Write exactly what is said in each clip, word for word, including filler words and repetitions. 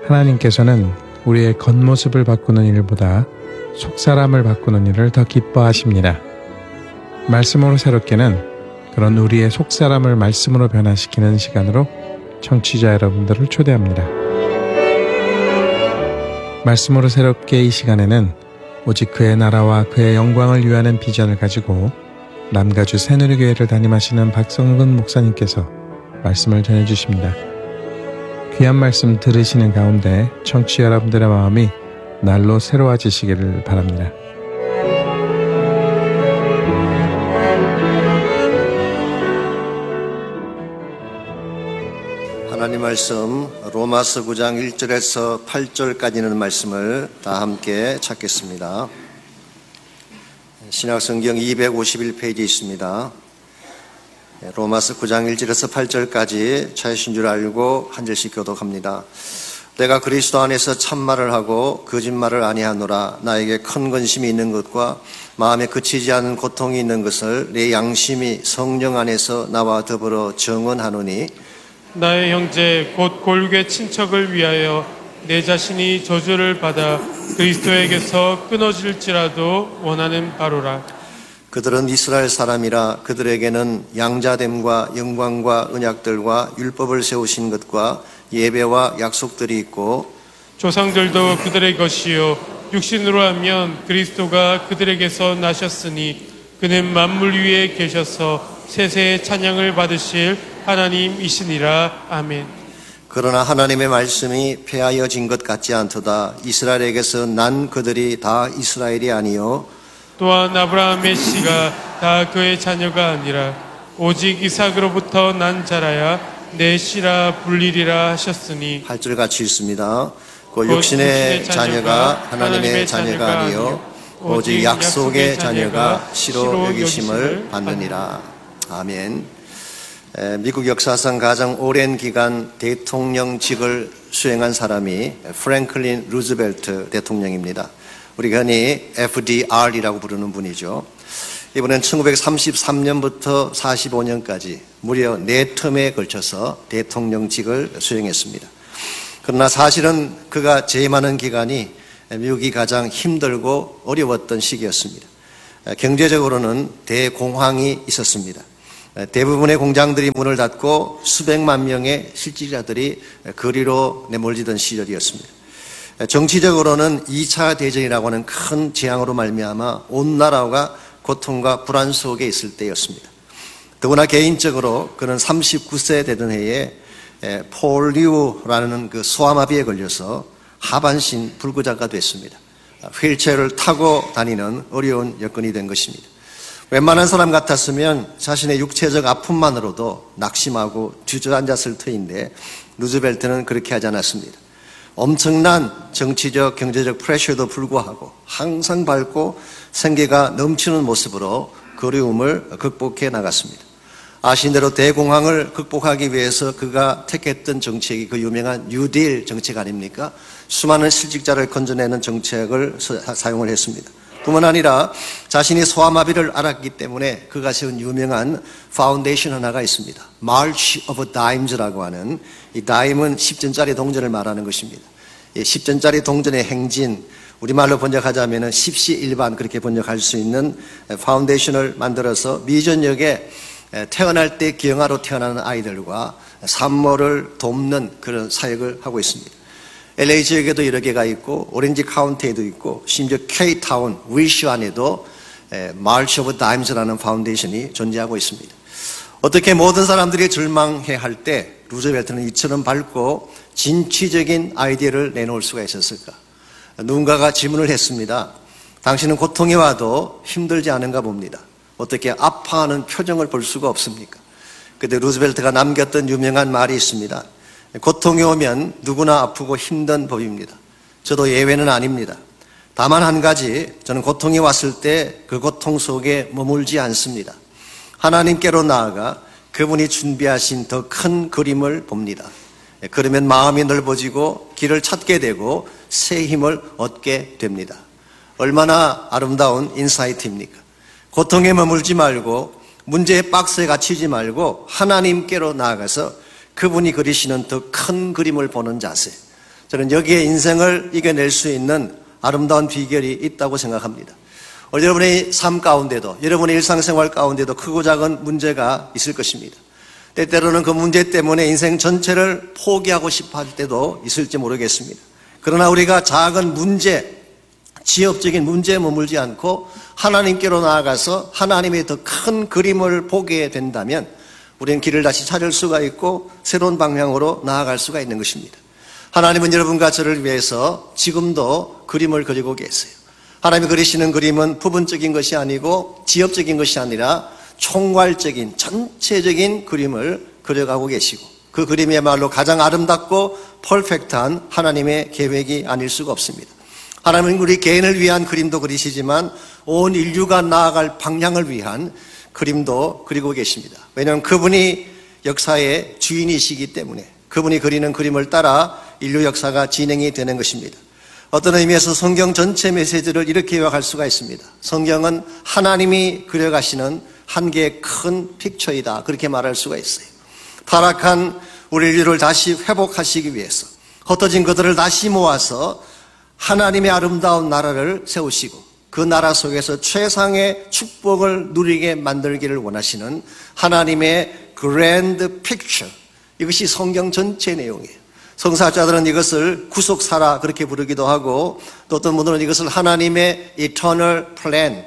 하나님께서는 우리의 겉모습을 바꾸는 일보다 속사람을 바꾸는 일을 더 기뻐하십니다. 말씀으로 새롭게는 그런 우리의 속사람을 말씀으로 변화시키는 시간으로 청취자 여러분들을 초대합니다. 말씀으로 새롭게 이 시간에는 오직 그의 나라와 그의 영광을 위하는 비전을 가지고 남가주 새누리교회를 담임하시는 박성근 목사님께서 말씀을 전해주십니다. 귀한 말씀 들으시는 가운데 청취자 여러분들의 마음이 날로 새로워지시기를 바랍니다. 하나님 말씀 로마서 구 장 일 절에서 팔 절까지 있는 말씀을 다 함께 찾겠습니다. 신약성경 이백오십일 페이지에 있습니다. 로마서 구 장 일 절에서 팔 절까지 찾으신 줄 알고 한 절씩 교독합니다. 내가 그리스도 안에서 참말을 하고 거짓말을 아니하노라. 나에게 큰 근심이 있는 것과 마음에 그치지 않는 고통이 있는 것을 내 양심이 성령 안에서 나와 더불어 정언하노니 나의 형제 곧 골계 친척을 위하여 내 자신이 저주를 받아 그리스도에게서 끊어질지라도 원하는 바로라. 그들은 이스라엘 사람이라. 그들에게는 양자됨과 영광과 언약들과 율법을 세우신 것과 예배와 약속들이 있고 조상들도 그들의 것이요 육신으로 하면 그리스도가 그들에게서 나셨으니 그는 만물 위에 계셔서 세세의 찬양을 받으실 하나님이시니라. 아멘. 그러나 하나님의 말씀이 폐하여진 것 같지 않도다. 이스라엘에게서 난 그들이 다 이스라엘이 아니요 또한 아브라함의 씨가 다 그의 자녀가 아니라 오직 이삭으로부터 난 자라야 내 씨라 불리리라 하셨으니 할 줄 같이 읽습니다. 곧 육신의 자녀가 하나님의 자녀가 아니요 오직 약속의 자녀가 씨로 여기심을 받느니라. 아멘. 미국 역사상 가장 오랜 기간 대통령직을 수행한 사람이 프랭클린 루즈벨트 대통령입니다. 우리가 흔히 에프디알이라고 부르는 분이죠. 이번엔 천구백삼십삼 년부터 사십오 년까지 무려 네 텀에 걸쳐서 대통령직을 수행했습니다. 그러나 사실은 그가 재임하는 기간이 미국이 가장 힘들고 어려웠던 시기였습니다. 경제적으로는 대공황이 있었습니다. 대부분의 공장들이 문을 닫고 수백만 명의 실직자들이 거리로 내몰리던 시절이었습니다. 정치적으로는 이 차 대전이라고 하는 큰 재앙으로 말미암아 온 나라가 고통과 불안 속에 있을 때였습니다. 더구나 개인적으로 그는 삼십구 세 되던 해에 폴리오라는 그 소아마비에 걸려서 하반신 불구자가 됐습니다. 휠체어를 타고 다니는 어려운 여건이 된 것입니다. 웬만한 사람 같았으면 자신의 육체적 아픔만으로도 낙심하고 주저앉았을 터인데 루즈벨트는 그렇게 하지 않았습니다. 엄청난 정치적, 경제적 프레셔도 불구하고 항상 밝고 생기가 넘치는 모습으로 어려움을 극복해 나갔습니다. 아신 대로 대공황을 극복하기 위해서 그가 택했던 정책이 그 유명한 뉴딜 정책 아닙니까? 수많은 실직자를 건져내는 정책을 사용을 했습니다. 뿐만 아니라 자신이 소아마비를 앓았기 때문에 그가 세운 유명한 파운데이션 하나가 있습니다. March of Dimes라고 하는, 이 다임은 십 전짜리 동전을 말하는 것입니다. 십 전짜리 동전의 행진, 우리말로 번역하자면 십시일반 그렇게 번역할 수 있는 파운데이션을 만들어서 미전역에 태어날 때 기형아로 태어나는 아이들과 산모를 돕는 그런 사역을 하고 있습니다. 엘에이 지역에도 여러 개가 있고 오렌지 카운티에도 있고 심지어 K타운, 위슈 안에도 March of Dimes라는 파운데이션이 존재하고 있습니다. 어떻게 모든 사람들이 절망해할 때 루즈벨트는 이처럼 밝고 진취적인 아이디어를 내놓을 수가 있었을까? 누군가가 질문을 했습니다. 당신은 고통이 와도 힘들지 않은가 봅니다. 어떻게 아파하는 표정을 볼 수가 없습니까? 그때 루즈벨트가 남겼던 유명한 말이 있습니다. 고통이 오면 누구나 아프고 힘든 법입니다. 저도 예외는 아닙니다. 다만 한 가지, 저는 고통이 왔을 때 그 고통 속에 머물지 않습니다. 하나님께로 나아가 그분이 준비하신 더 큰 그림을 봅니다. 그러면 마음이 넓어지고 길을 찾게 되고 새 힘을 얻게 됩니다. 얼마나 아름다운 인사이트입니까? 고통에 머물지 말고 문제의 박스에 갇히지 말고 하나님께로 나아가서 그분이 그리시는 더 큰 그림을 보는 자세, 저는 여기에 인생을 이겨낼 수 있는 아름다운 비결이 있다고 생각합니다. 여러분의 삶 가운데도, 여러분의 일상생활 가운데도 크고 작은 문제가 있을 것입니다. 때때로는 그 문제 때문에 인생 전체를 포기하고 싶어 할 때도 있을지 모르겠습니다. 그러나 우리가 작은 문제, 지엽적인 문제에 머물지 않고 하나님께로 나아가서 하나님의 더 큰 그림을 보게 된다면 우리는 길을 다시 찾을 수가 있고 새로운 방향으로 나아갈 수가 있는 것입니다. 하나님은 여러분과 저를 위해서 지금도 그림을 그리고 계세요. 하나님이 그리시는 그림은 부분적인 것이 아니고 지엽적인 것이 아니라 총괄적인 전체적인 그림을 그려가고 계시고 그 그림이야말로 가장 아름답고 퍼펙트한 하나님의 계획이 아닐 수가 없습니다. 하나님은 우리 개인을 위한 그림도 그리시지만 온 인류가 나아갈 방향을 위한 그림도 그리고 계십니다. 왜냐하면 그분이 역사의 주인이시기 때문에 그분이 그리는 그림을 따라 인류 역사가 진행이 되는 것입니다. 어떤 의미에서 성경 전체 메시지를 이렇게 요약할 수가 있습니다. 성경은 하나님이 그려가시는 한 개의 큰 픽처이다, 그렇게 말할 수가 있어요. 타락한 우리 인류를 다시 회복하시기 위해서 흩어진 그들을 다시 모아서 하나님의 아름다운 나라를 세우시고 그 나라 속에서 최상의 축복을 누리게 만들기를 원하시는 하나님의 그랜드 픽처, 이것이 성경 전체 내용이에요. 성사학자들은 이것을 구속사라 그렇게 부르기도 하고 또 어떤 분들은 이것을 하나님의 eternal plan,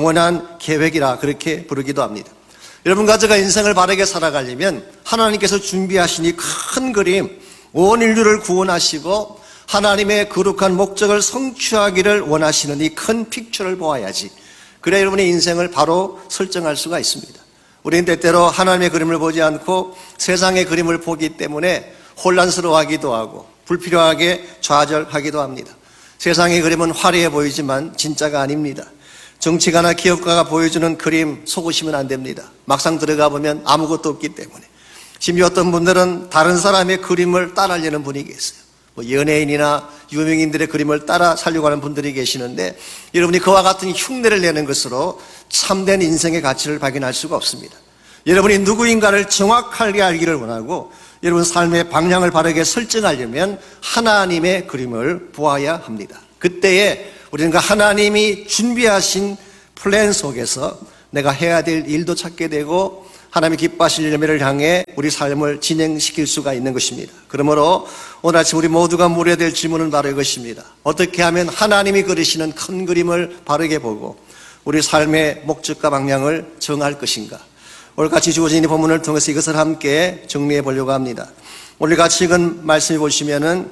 영원한 계획이라 그렇게 부르기도 합니다. 여러분과 제가 인생을 바르게 살아가려면 하나님께서 준비하신 이 큰 그림, 온 인류를 구원하시고 하나님의 거룩한 목적을 성취하기를 원하시는 이 큰 픽처를 보아야지, 그래야 여러분의 인생을 바로 설정할 수가 있습니다. 우리는 때때로 하나님의 그림을 보지 않고 세상의 그림을 보기 때문에 혼란스러워하기도 하고 불필요하게 좌절하기도 합니다. 세상의 그림은 화려해 보이지만 진짜가 아닙니다. 정치가나 기업가가 보여주는 그림 속으시면 안 됩니다. 막상 들어가 보면 아무것도 없기 때문에. 심지어 어떤 분들은 다른 사람의 그림을 따라하려는 분이 계세요. 뭐 연예인이나 유명인들의 그림을 따라 살려고 하는 분들이 계시는데 여러분이 그와 같은 흉내를 내는 것으로 참된 인생의 가치를 발견할 수가 없습니다. 여러분이 누구인가를 정확하게 알기를 원하고 여러분 삶의 방향을 바르게 설정하려면 하나님의 그림을 보아야 합니다. 그때에 우리는 그 하나님이 준비하신 플랜 속에서 내가 해야 될 일도 찾게 되고 하나님이 기뻐하실 열매를 향해 우리 삶을 진행시킬 수가 있는 것입니다. 그러므로 오늘 아침 우리 모두가 물어야 될 질문은 바로 이것입니다. 어떻게 하면 하나님이 그리시는 큰 그림을 바르게 보고 우리 삶의 목적과 방향을 정할 것인가? 오늘 같이 주어진 이 본문을 통해서 이것을 함께 정리해 보려고 합니다. 오늘 같이 읽은 말씀을 보시면은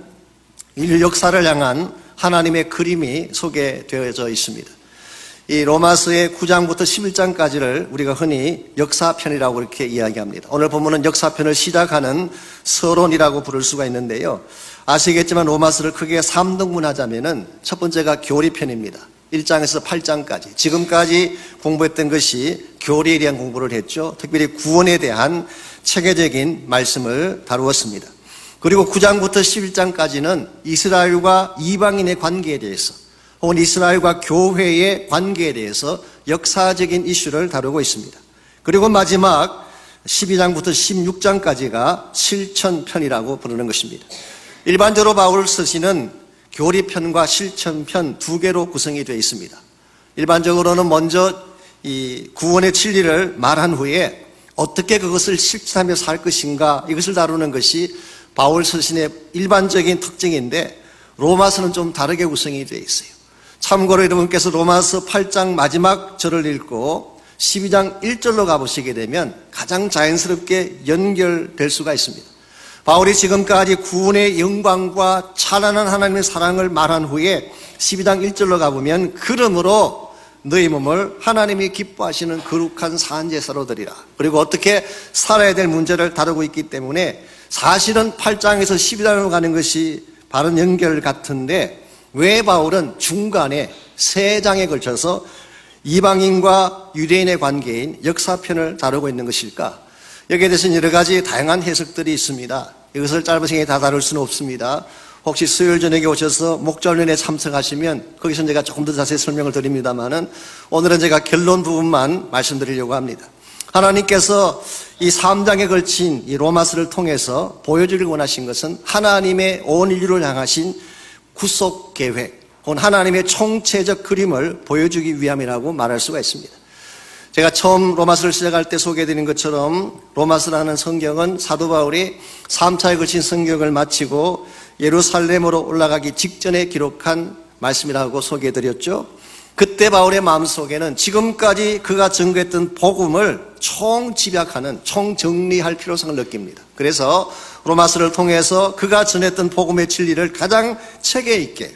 인류 역사를 향한 하나님의 그림이 소개되어져 있습니다. 이 로마서의 구 장부터 십일 장까지를 우리가 흔히 역사편이라고 그렇게 이야기합니다. 오늘 본문은 역사편을 시작하는 서론이라고 부를 수가 있는데요. 아시겠지만 로마서를 크게 삼 등분하자면은 첫 번째가 교리편입니다. 일 장에서 팔 장까지. 지금까지 공부했던 것이 교리에 대한 공부를 했죠. 특별히 구원에 대한 체계적인 말씀을 다루었습니다. 그리고 구 장부터 십일 장까지는 이스라엘과 이방인의 관계에 대해서 혹은 이스라엘과 교회의 관계에 대해서 역사적인 이슈를 다루고 있습니다. 그리고 마지막 십이 장부터 십육 장까지가 실천편이라고 부르는 것입니다. 일반적으로 바울 서신은 교리편과 실천편 두 개로 구성이 되어 있습니다. 일반적으로는 먼저 이 구원의 진리를 말한 후에 어떻게 그것을 실천하며 살 것인가, 이것을 다루는 것이 바울 서신의 일반적인 특징인데 로마서는 좀 다르게 구성이 되어 있어요. 참고로 여러분께서 로마서 팔 장 마지막 절을 읽고 십이 장 일 절로 가보시게 되면 가장 자연스럽게 연결될 수가 있습니다. 바울이 지금까지 구원의 영광과 찬란한 하나님의 사랑을 말한 후에 십이 장 일 절로 가보면 그러므로 너희 몸을 하나님이 기뻐하시는 거룩한 산제사로 드리라. 그리고 어떻게 살아야 될 문제를 다루고 있기 때문에 사실은 팔 장에서 십이 장으로 가는 것이 바른 연결 같은데 왜 바울은 중간에 세 장에 걸쳐서 이방인과 유대인의 관계인 역사편을 다루고 있는 것일까? 여기에 대해서는 여러 가지 다양한 해석들이 있습니다. 이것을 짧은 시간에 다 다룰 수는 없습니다. 혹시 수요일 저녁에 오셔서 목자훈련에 참석하시면 거기서 제가 조금 더 자세히 설명을 드립니다만은 오늘은 제가 결론 부분만 말씀드리려고 합니다. 하나님께서 이 삼 장에 걸친 이 로마서를 통해서 보여주길 원하신 것은 하나님의 온 인류를 향하신 구속 계획, 혹은 하나님의 총체적 그림을 보여주기 위함이라고 말할 수가 있습니다. 제가 처음 로마서를 시작할 때 소개해드린 것처럼 로마서라는 성경은 사도 바울이 삼 차에 걸친 성경을 마치고 예루살렘으로 올라가기 직전에 기록한 말씀이라고 소개해드렸죠. 그때 바울의 마음속에는 지금까지 그가 증거했던 복음을 총집약하는, 총정리할 필요성을 느낍니다. 그래서 로마서를 통해서 그가 전했던 복음의 진리를 가장 체계 있게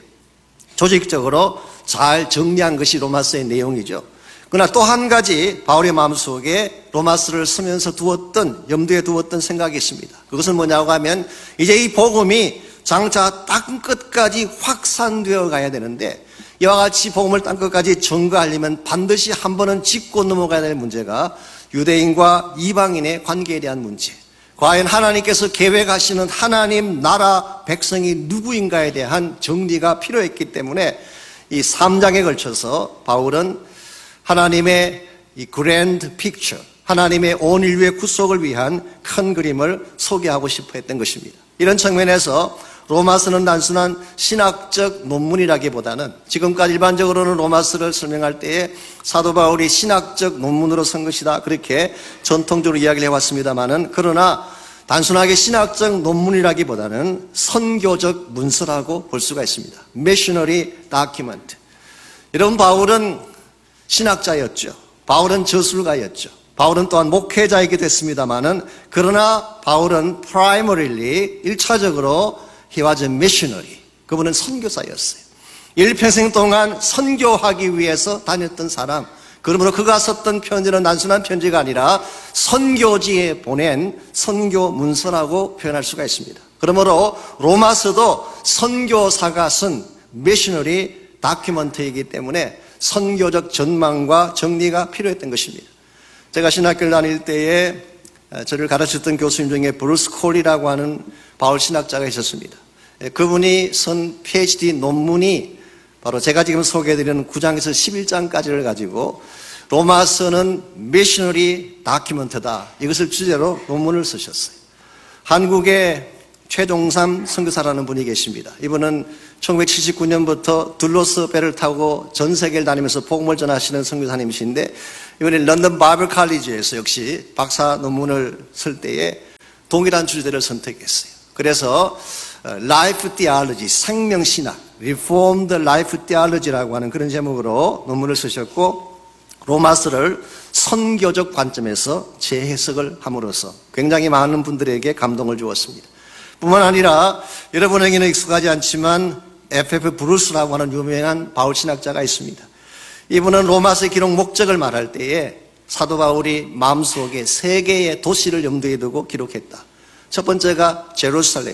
조직적으로 잘 정리한 것이 로마서의 내용이죠. 그러나 또 한 가지 바울의 마음속에 로마서를 쓰면서 두었던, 염두에 두었던 생각이 있습니다. 그것은 뭐냐고 하면 이제 이 복음이 장차 땅 끝까지 확산되어 가야 되는데, 이와 같이 복음을 땅 끝까지 전가하려면 반드시 한 번은 짚고 넘어가야 될 문제가 유대인과 이방인의 관계에 대한 문제, 과연 하나님께서 계획하시는 하나님 나라 백성이 누구인가에 대한 정리가 필요했기 때문에 이 삼 장에 걸쳐서 바울은 하나님의 이 그랜드 픽처, 하나님의 온 인류의 구속을 위한 큰 그림을 소개하고 싶어 했던 것입니다. 이런 측면에서 로마서는 단순한 신학적 논문이라기보다는, 지금까지 일반적으로는 로마서를 설명할 때에 사도 바울이 신학적 논문으로 쓴 것이다, 그렇게 전통적으로 이야기를 해왔습니다마는, 그러나 단순하게 신학적 논문이라기보다는 선교적 문서라고 볼 수가 있습니다. Missionary document. 여러분, 바울은 신학자였죠. 바울은 저술가였죠. 바울은 또한 목회자이기도 했습니다마는, 그러나 바울은 primarily, 일차적으로 he was a missionary. 그분은 선교사였어요. 일평생 동안 선교하기 위해서 다녔던 사람. 그러므로 그가 썼던 편지는 단순한 편지가 아니라 선교지에 보낸 선교 문서라고 표현할 수가 있습니다. 그러므로 로마서도 선교사가 쓴 missionary document이기 때문에 선교적 전망과 정리가 필요했던 것입니다. 제가 신학교를 다닐 때에 저를 가르쳤던 교수님 중에 브루스 콜이라고 하는 바울 신학자가 있었습니다. 그분이 쓴 피에이치디 논문이 바로 제가 지금 소개해드리는 구 장에서 십일 장까지를 가지고 로마서는 미셔너리 다큐멘트다, 이것을 주제로 논문을 쓰셨어요. 한국의 최종삼 선교사라는 분이 계십니다. 이분은 천구백칠십구 년부터 둘로스 배를 타고 전 세계를 다니면서 복음을 전하시는 선교사님이신데, 이번에 런던 바이블 칼리지에서 역시 박사 논문을 쓸 때에 동일한 주제를 선택했어요. 그래서 라이프 티올로지, 생명신학, 리폼드 라이프 티올로지라고 하는 그런 제목으로 논문을 쓰셨고, 로마서를 선교적 관점에서 재해석을 함으로써 굉장히 많은 분들에게 감동을 주었습니다. 뿐만 아니라 여러분에게는 익숙하지 않지만 에프에프 브루스라고 하는 유명한 바울 신학자가 있습니다. 이분은 로마서의 기록 목적을 말할 때에 사도 바울이 마음속에 세 개의 도시를 염두에 두고 기록했다. 첫 번째가 제루살렘.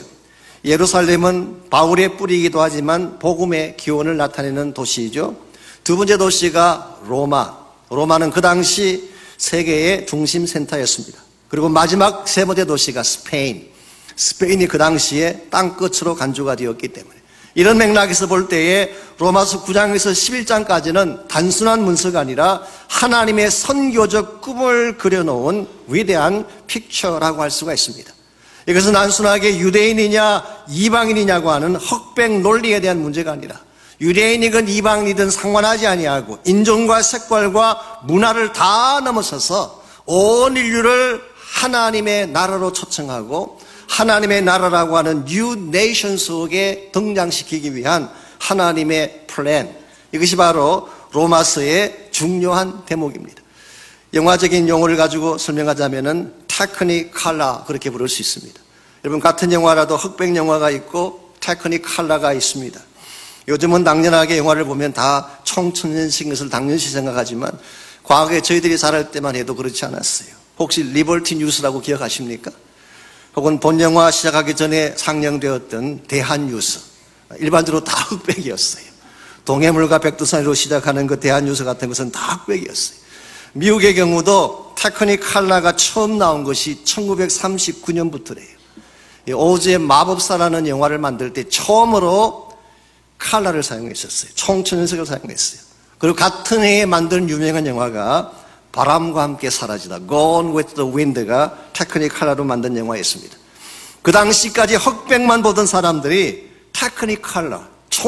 예루살렘은 바울의 뿌리이기도 하지만 복음의 기원을 나타내는 도시이죠. 두 번째 도시가 로마. 로마는 그 당시 세계의 중심 센터였습니다. 그리고 마지막 세 번째 도시가 스페인. 스페인이 그 당시에 땅끝으로 간주가 되었기 때문에, 이런 맥락에서 볼 때에 로마서 구 장에서 십일 장까지는 단순한 문서가 아니라 하나님의 선교적 꿈을 그려놓은 위대한 픽처라고 할 수가 있습니다. 이것은 단순하게 유대인이냐 이방인이냐고 하는 흑백 논리에 대한 문제가 아니라, 유대인이든 이방인이든 상관하지 아니하고 인종과 색깔과 문화를 다 넘어서서 온 인류를 하나님의 나라로 초청하고 하나님의 나라라고 하는 뉴 네이션 속에 등장시키기 위한 하나님의 플랜, 이것이 바로 로마서의 중요한 대목입니다. 영화적인 용어를 가지고 설명하자면은 테크니칼라, 그렇게 부를 수 있습니다. 여러분, 같은 영화라도 흑백 영화가 있고 테크니칼라가 있습니다. 요즘은 당연하게 영화를 보면 다 청천년식인 것을 당연시 생각하지만 과거에 저희들이 자랄 때만 해도 그렇지 않았어요. 혹시 리버티 뉴스라고 기억하십니까? 혹은 본 영화 시작하기 전에 상영되었던 대한뉴스, 일반적으로 다 흑백이었어요. 동해물과 백두산으로 시작하는 그 대한뉴스 같은 것은 다 흑백이었어요. 미국의 경우도 테크니칼라가 처음 나온 것이 천구백삼십구 년부터래요. 오즈의 마법사라는 영화를 만들 때 처음으로 칼라를 사용했었어요. 총천연색을 사용했어요. 그리고 같은 해에 만든 유명한 영화가 바람과 함께 사라지다. Gone with the Wind가 테크니컬러로 만든 영화였습니다. 그 당시까지 흑백만 보던 사람들이 테크니컬러,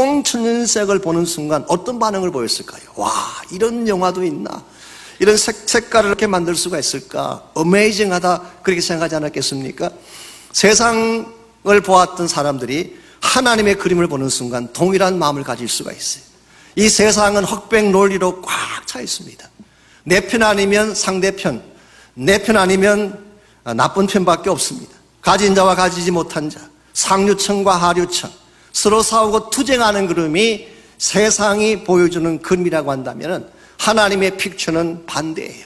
총천연색을 보는 순간 어떤 반응을 보였을까요? 와, 이런 영화도 있나? 이런 색, 색깔을 이렇게 만들 수가 있을까? 어메이징하다, 그렇게 생각하지 않았겠습니까? 세상을 보았던 사람들이 하나님의 그림을 보는 순간 동일한 마음을 가질 수가 있어요. 이 세상은 흑백 논리로 꽉 차 있습니다. 내 편 아니면 상대편, 내 편 아니면 나쁜 편밖에 없습니다. 가진 자와 가지지 못한 자, 상류층과 하류층, 서로 싸우고 투쟁하는 그림이 세상이 보여주는 그림이라고 한다면 하나님의 픽처는 반대예요.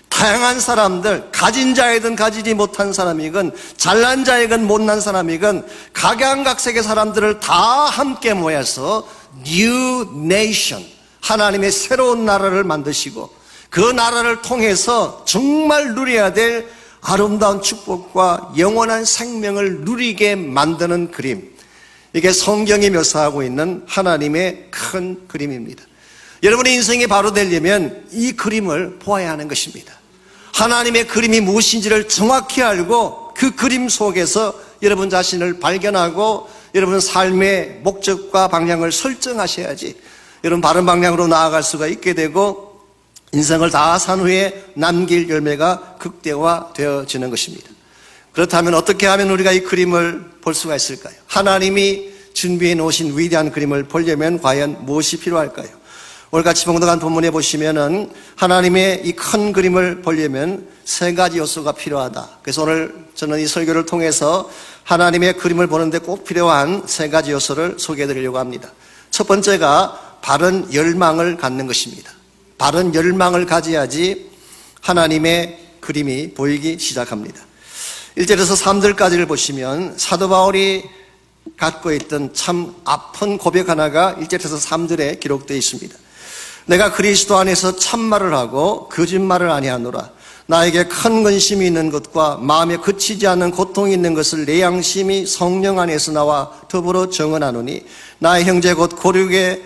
다양한 사람들, 가진 자이든 가지지 못한 사람이건 잘난 자이건 못난 사람이건 각양각색의 사람들을 다 함께 모여서 New Nation, 하나님의 새로운 나라를 만드시고 그 나라를 통해서 정말 누려야 될 아름다운 축복과 영원한 생명을 누리게 만드는 그림, 이게 성경이 묘사하고 있는 하나님의 큰 그림입니다. 여러분의 인생이 바로 되려면 이 그림을 보아야 하는 것입니다. 하나님의 그림이 무엇인지를 정확히 알고 그 그림 속에서 여러분 자신을 발견하고 여러분 삶의 목적과 방향을 설정하셔야지 여러분 바른 방향으로 나아갈 수가 있게 되고 인생을 다 산 후에 남길 열매가 극대화되어지는 것입니다. 그렇다면 어떻게 하면 우리가 이 그림을 볼 수가 있을까요? 하나님이 준비해 놓으신 위대한 그림을 보려면 과연 무엇이 필요할까요? 오늘 같이 봉독한 본문에 보시면은 하나님의 이 큰 그림을 보려면 세 가지 요소가 필요하다. 그래서 오늘 저는 이 설교를 통해서 하나님의 그림을 보는데 꼭 필요한 세 가지 요소를 소개해 드리려고 합니다. 첫 번째가 바른 열망을 갖는 것입니다. 바른 열망을 가져야지 하나님의 그림이 보이기 시작합니다. 일 절에서 삼 절까지를 보시면 사도 바울이 갖고 있던 참 아픈 고백 하나가 일 절에서 삼 절에 기록되어 있습니다. 내가 그리스도 안에서 참말을 하고 거짓말을 아니하노라. 나에게 큰 근심이 있는 것과 마음에 그치지 않는 고통이 있는 것을 내 양심이 성령 안에서 나와 더불어 정언하노니 나의 형제 곧 고륙의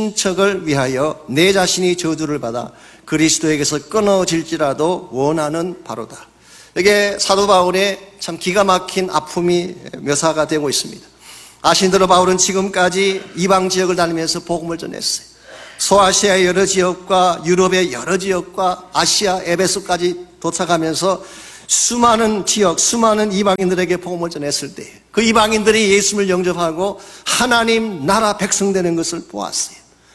친척을 위하여 내 자신이 저주를 받아 그리스도에게서 끊어질지라도 원하는 바로다. 이게 사도 바울의 참 기가 막힌 아픔이 묘사가 되고 있습니다. 아신 대로 바울은 지금까지 이방 지역을 다니면서 복음을 전했어요. 소아시아의 여러 지역과 유럽의 여러 지역과 아시아 에베소까지 도착하면서 수많은 지역, 수많은 이방인들에게 복음을 전했을 때 그 이방인들이 예수님을 영접하고 하나님 나라 백성 되는 것을 보았어요.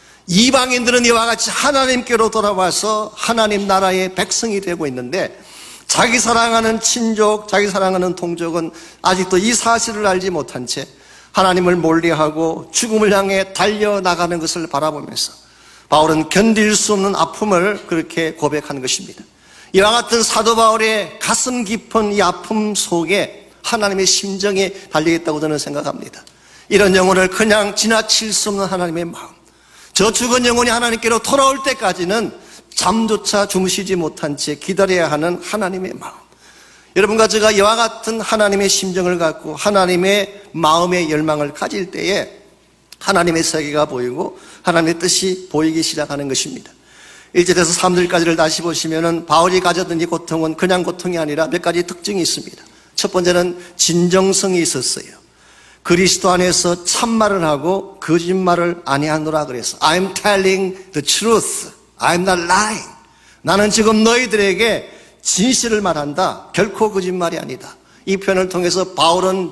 이방인들은 이와 같이 하나님께로 돌아와서 하나님 나라의 백성이 되고 있는데 자기 사랑하는 친족, 자기 사랑하는 동족은 아직도 이 사실을 알지 못한 채 하나님을 멀리하고 죽음을 향해 달려나가는 것을 바라보면서 바울은 견딜 수 없는 아픔을 그렇게 고백한 것입니다. 이와 같은 사도 바울의 가슴 깊은 이 아픔 속에 하나님의 심정이 달려있다고 저는 생각합니다. 이런 영혼을 그냥 지나칠 수 없는 하나님의 마음, 저 죽은 영혼이 하나님께로 돌아올 때까지는 잠조차 주무시지 못한 채 기다려야 하는 하나님의 마음, 여러분과 제가 이와 같은 하나님의 심정을 갖고 하나님의 마음의 열망을 가질 때에 하나님의 세계가 보이고 하나님의 뜻이 보이기 시작하는 것입니다. 일 절에서 삼 절까지를 다시 보시면은 바울이 가졌던 이 고통은 그냥 고통이 아니라 몇 가지 특징이 있습니다. 첫 번째는 진정성이 있었어요. 그리스도 안에서 참말을 하고 거짓말을 아니하노라 그래서 I'm telling the truth, I'm not lying. 나는 지금 너희들에게 진실을 말한다. 결코 거짓말이 아니다. 이 표현을 통해서 바울은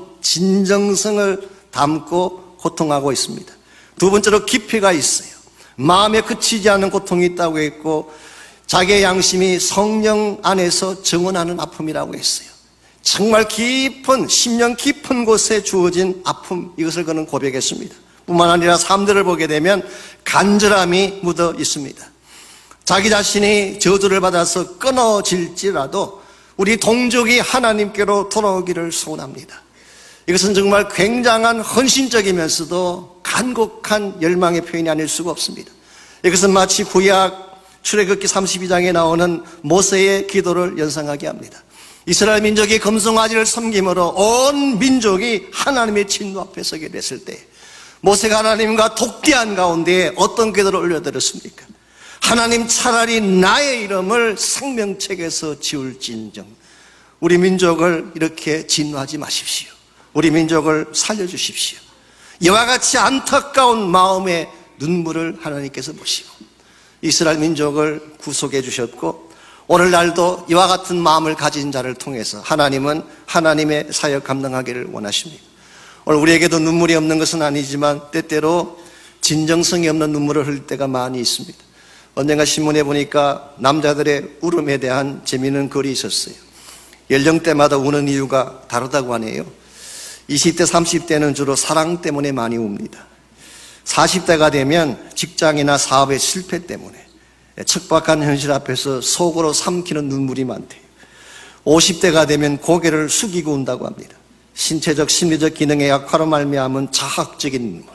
진정성을 담고 고통하고 있습니다. 두 번째로 깊이가 있어요. 마음에 그치지 않는 고통이 있다고 했고 자기의 양심이 성령 안에서 정언하는 아픔이라고 했어요. 정말 깊은, 심령 깊은 곳에 주어진 아픔, 이것을 그는 고백했습니다. 뿐만 아니라 삼 절을 보게 되면 간절함이 묻어 있습니다. 자기 자신이 저주를 받아서 끊어질지라도 우리 동족이 하나님께로 돌아오기를 소원합니다. 이것은 정말 굉장한 헌신적이면서도 간곡한 열망의 표현이 아닐 수가 없습니다. 이것은 마치 구약 출애굽기 삼십이 장에 나오는 모세의 기도를 연상하게 합니다. 이스라엘 민족이 금송아지를 섬김으로 온 민족이 하나님의 진노 앞에 서게 됐을 때 모세가 하나님과 독대한 가운데 어떤 기도를 올려드렸습니까? 하나님 차라리 나의 이름을 생명책에서 지울진정 우리 민족을 이렇게 진노하지 마십시오. 우리 민족을 살려주십시오. 이와 같이 안타까운 마음의 눈물을 하나님께서 보시고 이스라엘 민족을 구속해 주셨고 오늘날도 이와 같은 마음을 가진 자를 통해서 하나님은 하나님의 사역 감당하기를 원하십니다. 오늘 우리에게도 눈물이 없는 것은 아니지만 때때로 진정성이 없는 눈물을 흘릴 때가 많이 있습니다. 언젠가 신문에 보니까 남자들의 울음에 대한 재미있는 글이 있었어요. 연령대마다 우는 이유가 다르다고 하네요. 이십 대, 삼십 대는 주로 사랑 때문에 많이 웁니다. 사십 대가 되면 직장이나 사업의 실패 때문에 척박한 현실 앞에서 속으로 삼키는 눈물이 많대요. 오십 대가 되면 고개를 숙이고 운다고 합니다. 신체적, 심리적 기능의 약화로 말미암은 자학적인 눈물.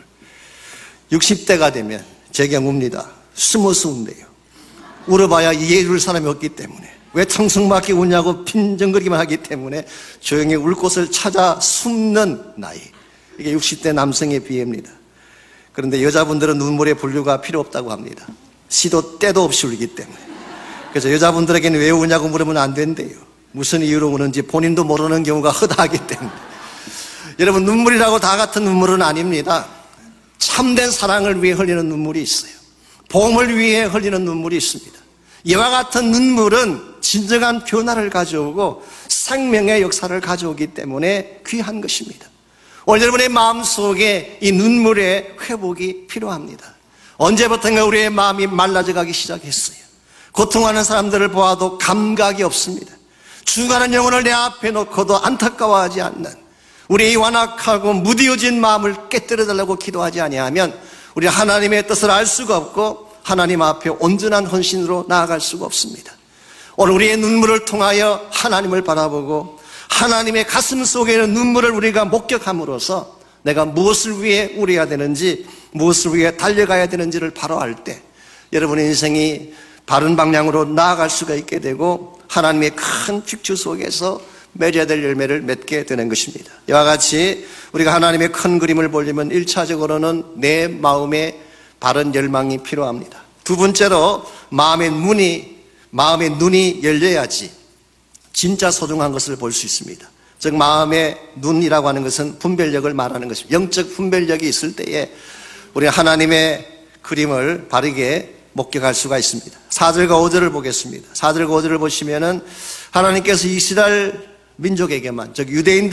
육십 대가 되면 제게 웁니다. 숨어서 운대요. 울어봐야 이해 줄 사람이 없기 때문에. 왜 청승맞게 우냐고 빈정거리기만 하기 때문에 조용히 울 곳을 찾아 숨는 나이. 이게 육십 대 남성의 비애입니다. 그런데 여자분들은 눈물의 분류가 필요 없다고 합니다. 시도 때도 없이 울기 때문에. 그래서 여자분들에게는 왜 우냐고 물으면 안 된대요. 무슨 이유로 우는지 본인도 모르는 경우가 허다하기 때문에. 여러분, 눈물이라고 다 같은 눈물은 아닙니다. 참된 사랑을 위해 흘리는 눈물이 있어요. 복음을 위해 흘리는 눈물이 있습니다. 이와 같은 눈물은 진정한 변화를 가져오고 생명의 역사를 가져오기 때문에 귀한 것입니다. 오늘 여러분의 마음속에 이 눈물의 회복이 필요합니다. 언제부턴가 우리의 마음이 말라져 가기 시작했어요. 고통하는 사람들을 보아도 감각이 없습니다. 죽어가는 영혼을 내 앞에 놓고도 안타까워하지 않는 우리의 완악하고 무디어진 마음을 깨뜨려달라고 기도하지 아니하면 우리 하나님의 뜻을 알 수가 없고 하나님 앞에 온전한 헌신으로 나아갈 수가 없습니다. 오늘 우리의 눈물을 통하여 하나님을 바라보고 하나님의 가슴 속에 있는 눈물을 우리가 목격함으로써 내가 무엇을 위해 울어야 되는지 무엇을 위해 달려가야 되는지를 바로 알 때 여러분의 인생이 바른 방향으로 나아갈 수가 있게 되고 하나님의 큰 축주 속에서 맺어야 될 열매를 맺게 되는 것입니다. 이와 같이 우리가 하나님의 큰 그림을 보려면 일차적으로는 내 마음에 바른 열망이 필요합니다. 두 번째로 마음의 문이 마음의 눈이 열려야지 진짜 소중한 것을 볼 수 있습니다. 즉 마음의 눈이라고 하는 것은 분별력을 말하는 것입니다. 영적 분별력이 있을 때에 우리가 하나님의 그림을 바르게 목격할 수가 있습니다. 사 절과 오 절을 보겠습니다. 사 절과 오 절을 보시면은 하나님께서 이스라엘 민족에게만, 즉 유대인들